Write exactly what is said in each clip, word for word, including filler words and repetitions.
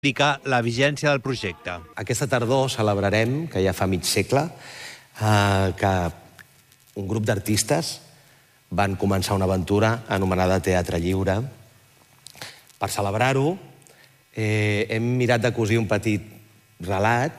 indicar la vigència del projecte. Aquesta tardor celebrarem, que ja fa mig segle, eh, que un grup d'artistes van començar una aventura anomenada Teatre Lliure. Per celebrar-ho, eh, hem mirat de cosir un petit relat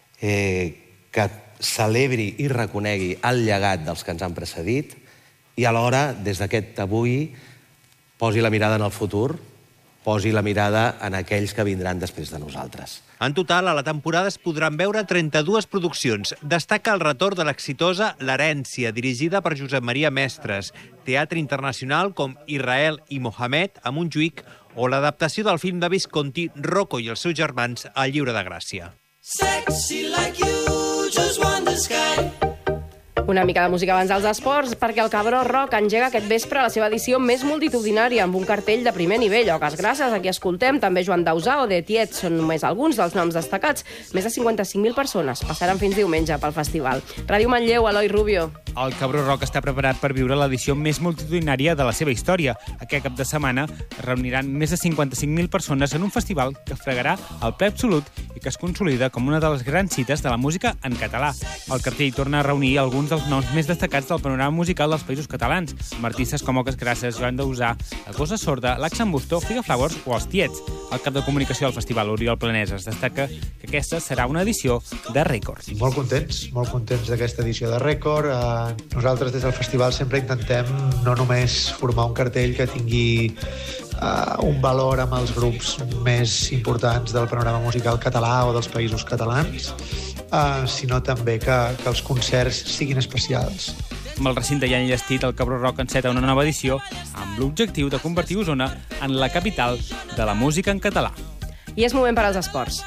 eh, que celebri i reconegui el llegat dels que ens han precedit i alhora, des d'aquest avui, posi la mirada en el futur, posi la mirada en aquells que vindran després de nosaltres. En total, a la temporada es podran veure trenta-dues produccions. Destaca el retorn de l'exitosa L'Herència, dirigida per Josep Maria Mestres, teatre internacional com Israel i Mohamed, a Montjuïc, o l'adaptació del film de Visconti, Rocco i els seus germans, al Lliure de Gràcia. Sexy like you, just wonder sky. Una mica de música abans dels esports, perquè el Cabró Rock engega aquest vespre la seva edició més multitudinària, amb un cartell de primer nivell. Oques Grasses, aquí escoltem, també Joan Dausà o The Tiet, són només alguns dels noms destacats. Més de cinquanta-cinc mil persones passaran fins diumenge pel festival. Ràdio Manlleu, Eloi Rubio. El Cabró Rock està preparat per viure l'edició més multitudinària de la seva història. Aquest cap de setmana es reuniran més de cinquanta-cinc mil persones en un festival que fregarà el ple absolut i que es consolida com una de les grans cites de la música en català. El cartell torna a reunir alguns dels noms més destacats del panorama musical dels països catalans, amb artistes com Oques Grasses, Joan Dausà, La Cosa Sorda, l'Axan Busto, Figa Flowers o els Tiets. El cap de comunicació del festival, Oriol Planeses, destaca que aquesta serà una edició de rècord. Molt contents, molt contents d'aquesta edició de rècord. Eh, nosaltres des del festival sempre intentem no només formar un cartell que tingui eh, un valor amb els grups més importants del panorama musical català o dels països catalans, Uh, sinó també que, que els concerts siguin especials. Amb el recinte ja enllestit, el Cabró Rock enceta una nova edició amb l'objectiu de convertir Osona en la capital de la música en català. I és moment per als esports.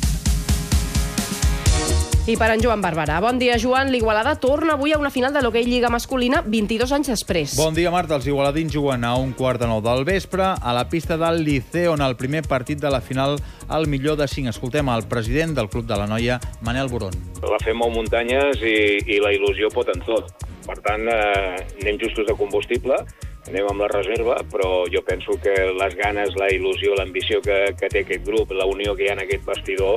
I per en Joan Barberà. Bon dia, Joan. L'Igualada torna avui a una final de l'hoquei Lliga masculina vint-i-dos anys després. Bon dia, Marta. Els igualadins juguen a un quart de nou del vespre a la pista del Liceo, on el primer partit de la final al millor de cinc. Escoltem el president del Club de la Noia, Manel Boron. La fem mou muntanyes i, i la il·lusió pot en tot. Per tant, eh, anem justos de combustible, anem amb la reserva, però jo penso que les ganes, la il·lusió, l'ambició que, que té aquest grup, la unió que hi ha en aquest vestidor,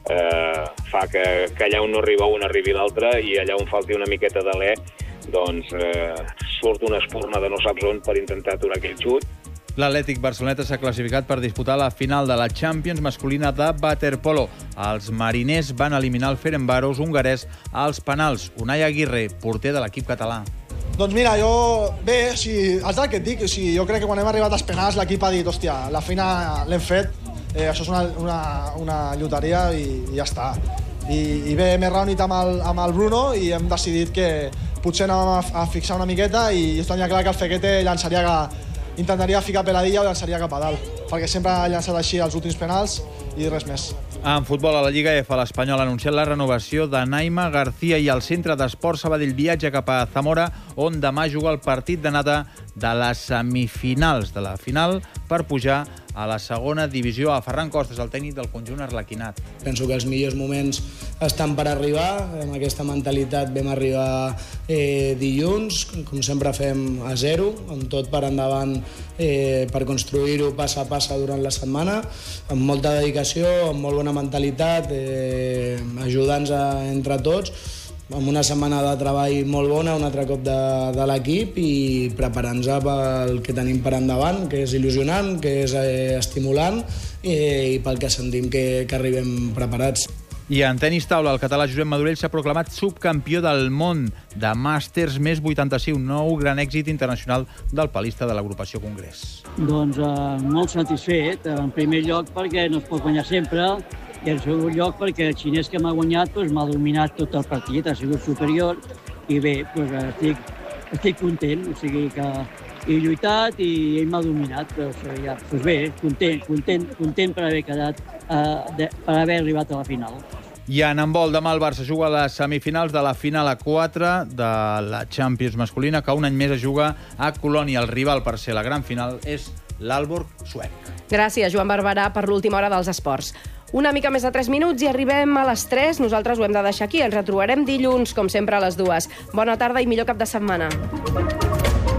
eh, fa que, que allà on no arriba un arribi l'altre i allà on falti una miqueta d'alè, doncs eh, surt una espurna de no saps on per intentar aturar aquell xut. L'Atlètic Barceloneta s'ha classificat per disputar la final de la Champions masculina de waterpolo. Els mariners van eliminar el Ferencváros hongarès als penals. Unai Aguirre, porter de l'equip català. Doncs mira, jo... Bé, si, és el que et dic. Si, jo crec que quan hem arribat als penals l'equip ha dit, hòstia, la feina l'hem fet, eh, això és una, una, una lloteria i, i ja està. I, i bé, m'he reunit amb el, amb el Bruno i hem decidit que potser anàvem a, a fixar una miqueta i es tenia clar que el Fequete llançaria que intentaria ficar peladilla o llançaria cap a dalt, perquè sempre ha llançat així els últims penals i res més. En futbol, a la Lliga F, l'Espanyol ha anunciat la renovació de Naima García i el Centre d'Esport Sabadell viatja cap a Zamora, on demà juga el partit d'anada de les semifinals de la final per pujar a la segona divisió. A Ferran Costas, el tècnic del conjunt arlequinat. Penso que els millors moments estan per arribar. Amb aquesta mentalitat vam arribar eh, dilluns, com sempre fem a zero, amb tot per endavant eh, per construir-ho pas a pas durant la setmana, amb molta dedicació, amb molt bona mentalitat, eh, ajudant-nos entre tots, amb una setmana de treball molt bona, un altre cop de, de l'equip i preparant-nos pel que tenim per endavant, que és il·lusionant, que és eh, estimulant eh, i pel que sentim que, que arribem preparats. I en tenis taula, el català Josep Madurell s'ha proclamat subcampió del món de Màsters més vuitanta-cinc, nou gran èxit internacional del palista de l'agrupació Congrés. Doncs eh, molt satisfet, en primer lloc perquè no es pot guanyar sempre, i en segon lloc perquè el xinès que m'ha guanyat doncs, m'ha dominat tot el partit, ha sigut superior, i bé, doncs, estic, estic content, o sigui que he lluitat i ell m'ha dominat, doncs, ja, doncs bé, content, content, content per haver quedat, eh, de, per haver arribat a la final. I en handbol, demà el Barça juga a les semifinals de la final a quatre de la Champions masculina, que un any més es juga a Colònia. El rival per ser la gran final és l'Aalborg suec. Gràcies, Joan Barberà, per l'última hora dels esports. Una mica més de tres minuts i arribem a les tres. Nosaltres ho hem de deixar aquí. Ens retrobarem dilluns, com sempre, a les dues. Bona tarda i millor cap de setmana.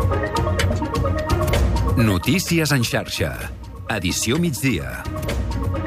Notícies en xarxa. Edició migdia.